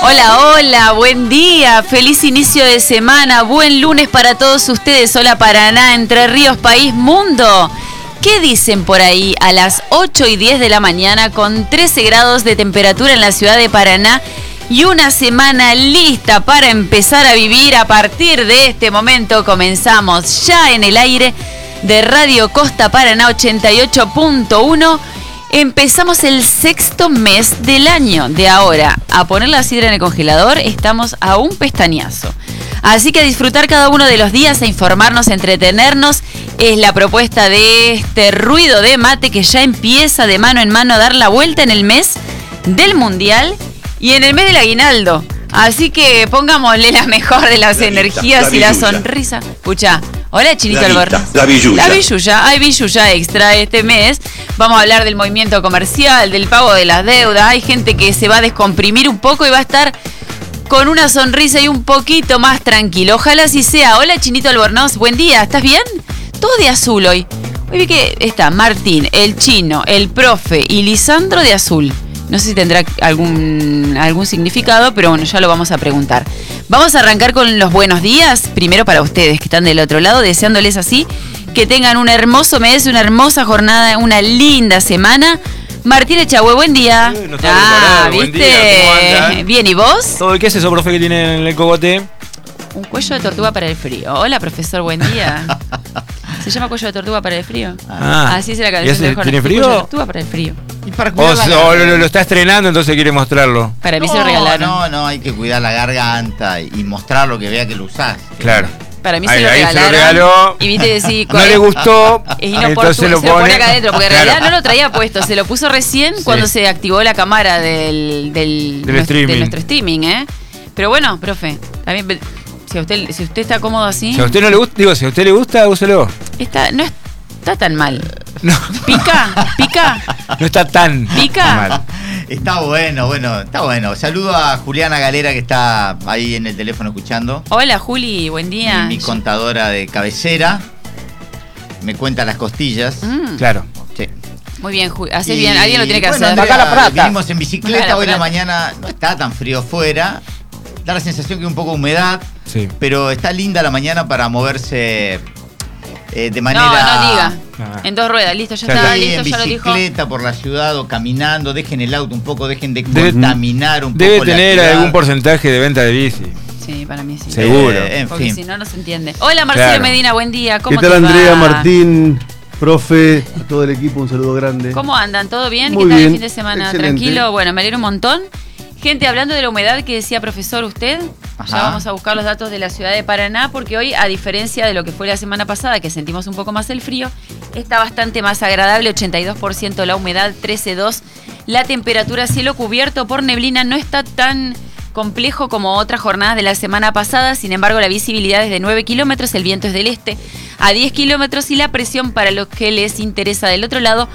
Hola, hola, buen día, feliz inicio de semana, buen lunes para todos ustedes. Hola Paraná, Entre Ríos, país, mundo. ¿Qué dicen por ahí a las 8:10 de la mañana con 13 grados de temperatura en la ciudad de Paraná y una semana lista para empezar a vivir? A partir de este momento comenzamos ya en el aire de Radio Costa Paraná 88.1. Empezamos el sexto mes del año. De ahora a poner la sidra en el congelador estamos a un pestañazo. Así que a disfrutar cada uno de los días, a informarnos, a entretenernos. Es la propuesta de este ruido de mate que ya empieza de mano en mano a dar la vuelta en el mes del Mundial y en el mes del aguinaldo. Así que pongámosle la mejor de las energías y la sonrisa. Escucha. Hola, Chinito Albornoz. La billulla. La billulla. Hay billulla extra este mes. Vamos a hablar del movimiento comercial, del pago de las deudas. Hay gente que se va a descomprimir un poco y va a estar con una sonrisa y un poquito más tranquilo. Ojalá así sea. Hola, Chinito Albornoz. Buen día. ¿Estás bien? Todo de azul hoy. Hoy vi que está Martín, el Chino, el Profe y Lisandro de azul. No sé si tendrá algún significado, pero bueno, ya lo vamos a preguntar. Vamos a arrancar con los buenos días. Primero para ustedes que están del otro lado, deseándoles así que tengan un hermoso mes, una hermosa jornada, una linda semana. Martín Echagüe, buen día. No ¿viste? Buen día. ¿Cómo andan? Bien, ¿y vos? Todo. ¿Qué es eso, profe, que tiene en el cogote? Un cuello de tortuga para el frío. Hola, profesor, buen día. ¿Se llama cuello de tortuga para el frío? Así es la canción de Jorge. ¿Tiene frío? Cuello de tortuga para el frío. Y para cuidar lo está estrenando, entonces quiere mostrarlo. Para mí se lo regalaron. No, hay que cuidar la garganta y mostrar lo que vea que lo usás. Claro. Para mí ahí, se lo regalaron. Se lo regaló. Y viste decir, no le gustó. Es inoportuno. Entonces lo se lo pone pone acá adentro, porque en claro. realidad no lo traía puesto. Se lo puso recién cuando se activó la cámara del streaming. De nuestro streaming, ¿eh? Pero bueno, profe, también si usted está cómodo así. Si a usted no le gusta, si a usted le gusta, úselo. No está tan mal. No. ¿Pica? No está tan mal. Está bueno. Saludo a Juliana Galera, que está ahí en el teléfono escuchando. Hola, Juli, buen día. Mi contadora de cabecera. Me cuenta las costillas. Claro. Sí. Muy bien, Juli. Hace bien, alguien lo tiene que hacer. Andrea, vinimos en bicicleta, hoy en la mañana no está tan frío fuera. Da la sensación que hay un poco de humedad, pero está linda la mañana para moverse de manera... No diga. En dos ruedas, listo, ya está, listo, en ya lo dijo. bicicleta por la ciudad o caminando, dejen el auto un poco, dejen de contaminar un poco. Debe tener algún porcentaje de venta de bici. Sí, para mí sí. Seguro. Porque si no, no se entiende. Hola, Marcelo Medina, buen día. ¿Cómo te va? ¿Qué tal, Andrea, Martín, profe, a todo el equipo, un saludo grande. ¿Cómo andan? ¿Todo bien? Muy ¿Qué tal bien. el fin de semana? Excelente. ¿Tranquilo? Bueno, me alegro un montón. Gente, hablando de la humedad que decía profesor usted, ya vamos a buscar los datos de la ciudad de Paraná, porque hoy, a diferencia de lo que fue la semana pasada, que sentimos un poco más el frío, está bastante más agradable, 82% la humedad, 13,2%. La temperatura, cielo cubierto por neblina, no está tan complejo como otras jornadas de la semana pasada. Sin embargo, la visibilidad es de 9 kilómetros, el viento es del este a 10 kilómetros y la presión, para los que les interesa del otro lado,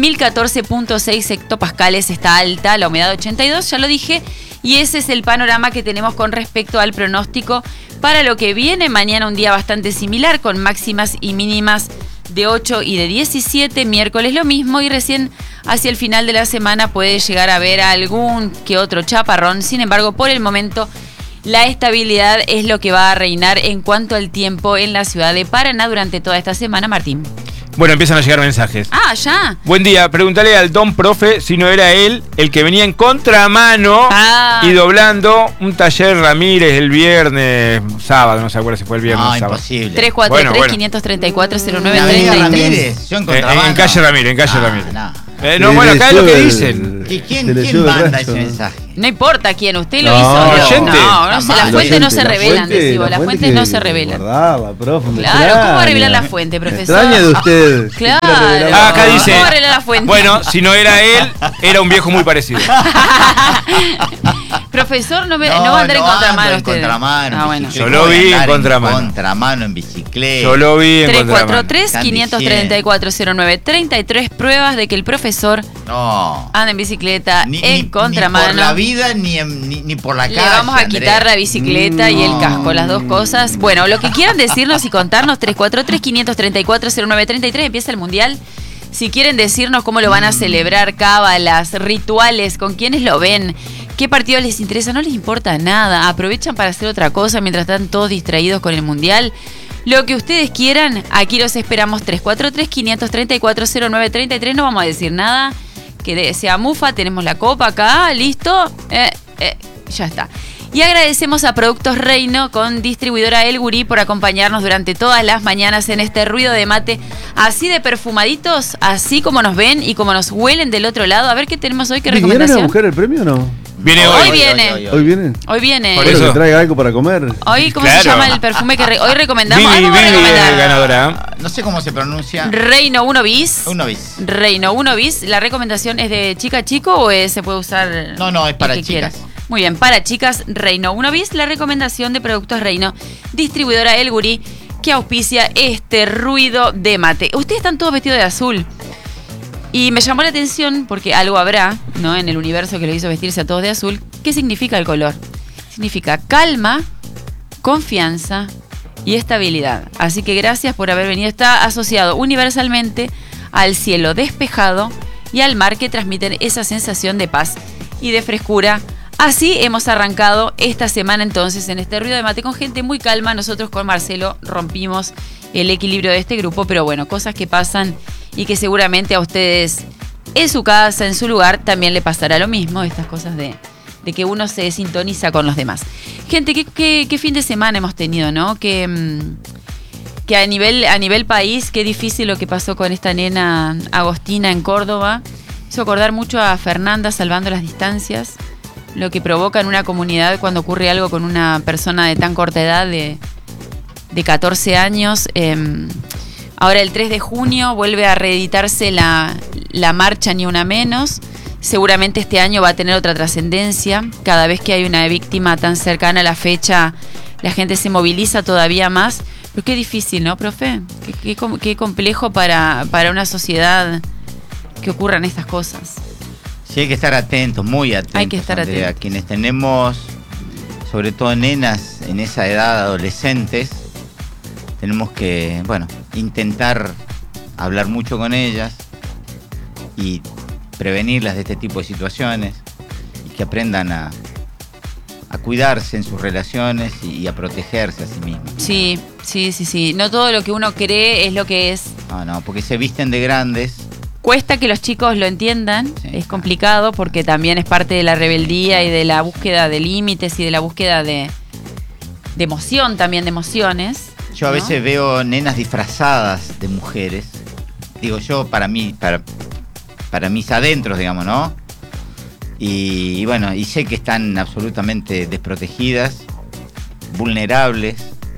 1014.6 hectopascales, está alta, la humedad 82, ya lo dije, y ese es el panorama que tenemos con respecto al pronóstico para lo que viene. Mañana un día bastante similar, con máximas y mínimas de 8 y de 17, miércoles lo mismo, y recién hacia el final de la semana puede llegar a haber algún que otro chaparrón. Sin embargo, por el momento, la estabilidad es lo que va a reinar en cuanto al tiempo en la ciudad de Paraná durante toda esta semana, Martín. Bueno, empiezan a llegar mensajes. Ya. Buen día, pregúntale al don profe si no era él el que venía en contramano y doblando un taller Ramírez el viernes, sábado, no se acuerda si fue el viernes o sábado. Imposible. 343-534-0933. Ramírez, yo en contramano. En calle Ramírez, Ramírez. No. Bueno, acá es lo que dicen. ¿Quién manda ese mensaje? No importa quién, usted lo hizo. Las fuentes no se revelan, decimos. Las fuentes no se revelan. Guardaba, profe, claro, ¿cómo va a revelar la fuente, profesor? Extraña de usted. Claro. Acá dice. ¿Cómo va a revelar la fuente? Bueno, si no era él, era un viejo muy parecido. Profesor, no va a andar en contramano usted. Contramano, bueno. Yo lo vi en contramano. Contramano en bicicleta. Yo lo vi en contramano. 343-534-0933 pruebas de que el profesor anda en bicicleta en contramano. Ni por la vida ni por la calle. Le vamos a quitar la bicicleta y el casco, las dos cosas. Bueno, lo que quieran decirnos y contarnos, 343-534-0933, empieza el Mundial. Si quieren decirnos cómo lo van a celebrar, cábalas, rituales, con quiénes lo ven, ¿Qué partido les interesa? No les importa nada. Aprovechan para hacer otra cosa mientras están todos distraídos con el Mundial. Lo que ustedes quieran, aquí los esperamos. 343-534-0933. No vamos a decir nada que sea mufa. Tenemos la copa acá, listo. Ya está. Y agradecemos a Productos Reino con distribuidora El Gurí por acompañarnos durante todas las mañanas en este ruido de mate, así de perfumaditos, así como nos ven y como nos huelen del otro lado. A ver qué tenemos hoy, qué recomendación. ¿Vinieron a buscar el premio o no? Viene hoy. Hoy viene. ¿Hoy viene? Hoy viene. Por Quiero eso que traiga algo para comer. Hoy, ¿cómo Claro. se llama el perfume que hoy recomendamos? Vivi, Vamos a Vivi, recomendar. ganadora. No sé cómo se pronuncia. Reino 1 bis. Uno bis. Reino 1 bis. ¿La recomendación es de chica chico o se puede usar? No, es para el que chicas. quieras? Muy bien, para chicas, Reino 1 bis, la recomendación de Productos Reino, distribuidora El Gurí, que auspicia este ruido de mate. Ustedes están todos vestidos de azul. Y me llamó la atención, porque algo habrá, ¿no?, en el universo que lo hizo vestirse a todos de azul. ¿Qué significa el color? Significa calma, confianza y estabilidad. Así que gracias por haber venido. Está asociado universalmente al cielo despejado y al mar, que transmiten esa sensación de paz y de frescura. Así hemos arrancado esta semana entonces en este ruido de mate con gente muy calma. Nosotros con Marcelo rompimos el equilibrio de este grupo, pero bueno, cosas que pasan y que seguramente a ustedes en su casa, en su lugar, también le pasará lo mismo. Estas cosas de que uno se sintoniza con los demás. Gente, ¿qué fin de semana hemos tenido, ¿no? Que a nivel país, qué difícil lo que pasó con esta nena Agostina en Córdoba. Hizo acordar mucho a Fernanda salvando las distancias. Lo que provoca en una comunidad cuando ocurre algo con una persona de tan corta edad, de 14 años. Ahora el 3 de junio vuelve a reeditarse la marcha Ni Una Menos. Seguramente este año va a tener otra trascendencia. Cada vez que hay una víctima tan cercana a la fecha, la gente se moviliza todavía más. Pero qué difícil, ¿no, profe? Qué complejo para una sociedad que ocurran estas cosas. Sí, hay que estar atentos, muy atentos. Hay que estar Andrea. atentos. Quienes tenemos, sobre todo nenas en esa edad, adolescentes, tenemos que, intentar hablar mucho con ellas y prevenirlas de este tipo de situaciones y que aprendan a cuidarse en sus relaciones y a protegerse a sí mismas. Sí. No todo lo que uno cree es lo que es. No, porque se visten de grandes. Cuesta que los chicos lo entiendan, Sí. es complicado porque también es parte de la rebeldía y de la búsqueda de límites y de la búsqueda de emoción, también de emociones. Yo a veces veo nenas disfrazadas de mujeres. Digo yo, para mis adentros, digamos, ¿no? Y sé que están absolutamente desprotegidas, vulnerables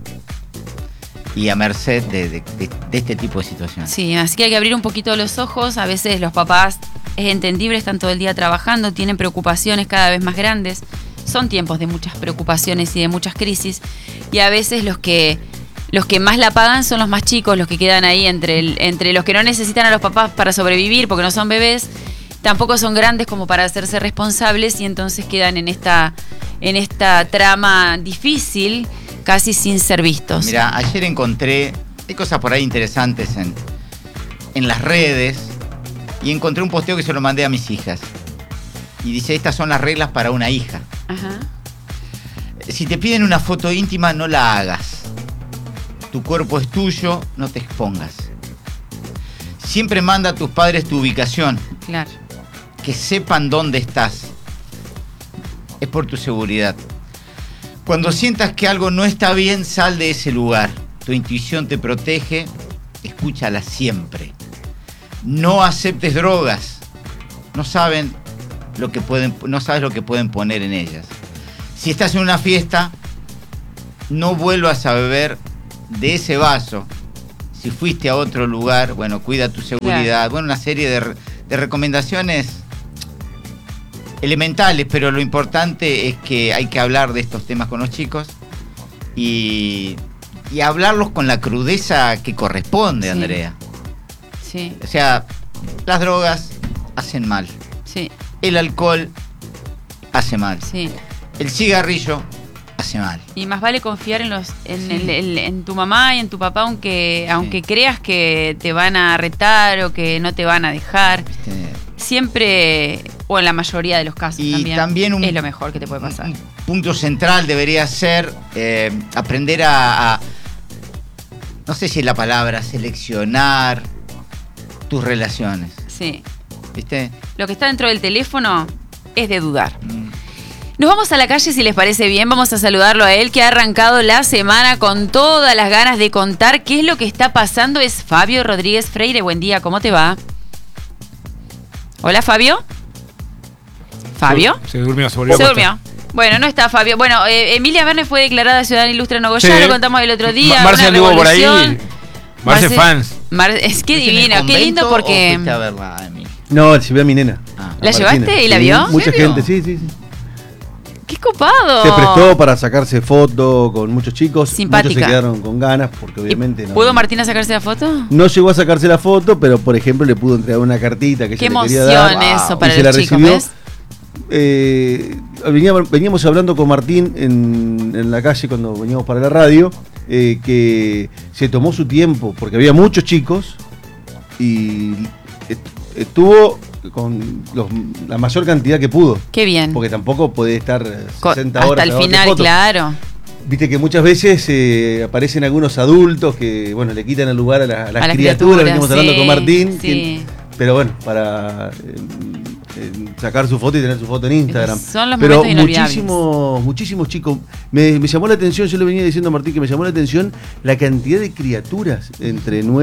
y a merced de este tipo de situaciones. Sí, así que hay que abrir un poquito los ojos. A veces los papás, es entendible, están todo el día trabajando, tienen preocupaciones cada vez más grandes. Son tiempos de muchas preocupaciones y de muchas crisis. Y a veces los que más la pagan son los más chicos, los que quedan ahí entre los que no necesitan a los papás para sobrevivir porque no son bebés, tampoco son grandes como para hacerse responsables, y entonces quedan en esta trama difícil, casi sin ser vistos. Mira, ayer hay cosas por ahí interesantes en las redes, y encontré un posteo que se lo mandé a mis hijas. Y dice, estas son las reglas para una hija. Ajá. Si te piden una foto íntima, no la hagas. Tu cuerpo es tuyo, no te expongas. Siempre manda a tus padres tu ubicación. Claro. Que sepan dónde estás. Es por tu seguridad. Cuando sientas que algo no está bien, sal de ese lugar. Tu intuición te protege, escúchala siempre. No aceptes drogas. No sabes lo que pueden poner en ellas. Si estás en una fiesta, no vuelvas a beber de ese vaso. Si fuiste a otro lugar, cuida tu seguridad. Claro. Una serie de recomendaciones elementales, pero lo importante es que hay que hablar de estos temas con los chicos y hablarlos con la crudeza que corresponde, sí. Andrea. Sí. O sea, las drogas hacen mal. Sí. El alcohol hace mal. Sí. El cigarrillo hace mal. Y más vale confiar en tu mamá y en tu papá, aunque creas que te van a retar o que no te van a dejar. Siempre o en la mayoría de los casos y también es lo mejor que te puede pasar. Un punto central debería ser aprender no sé si es la palabra, seleccionar tus relaciones. Sí. ¿Viste? Lo que está dentro del teléfono es de dudar. Nos vamos a la calle, si les parece bien. Vamos a saludarlo a él, que ha arrancado la semana con todas las ganas de contar qué es lo que está pasando. Es Fabio Rodríguez Freire. Buen día, ¿cómo te va? Hola, Fabio. ¿Fabio? Se durmió, se volvió. Se durmió. Bueno, no está Fabio. Bueno, Emilia Verne fue declarada ciudadana ilustre en Nogoyá, Sí. lo contamos el otro día. Marce anduvo por ahí. Marce fans. Es que divino, qué lindo porque... ¿O fuiste a verla, Emilia? No, llevé a mi nena. ¿La llevaste y la Sí, vio? Mucha gente, sí. ¡Qué copado! Se prestó para sacarse foto con muchos chicos. Simpática. Muchos se quedaron con ganas porque obviamente no. ¿Pudo Martina sacarse la foto? No llegó a sacarse la foto, pero por ejemplo le pudo entregar una cartita que Qué ella le quería dar. emoción eso Y para se los la chicos, recibió. ¿ves? Veníamos hablando con Martín en la calle cuando veníamos para la radio, que se tomó su tiempo porque había muchos chicos y estuvo con la mayor cantidad que pudo. Qué bien. Porque tampoco puede estar 60 horas hasta el final, fotos. claro. Viste que muchas veces aparecen algunos adultos que bueno le quitan el lugar a las criaturas, criaturas. Venimos hablando con Martín. Sí. Pero bueno, para sacar su foto y tener su foto en Instagram. Son los pero momentos inolvidables. muchísimos chicos. Me llamó la atención, yo le venía diciendo a Martín que me llamó la atención la cantidad de criaturas entre 9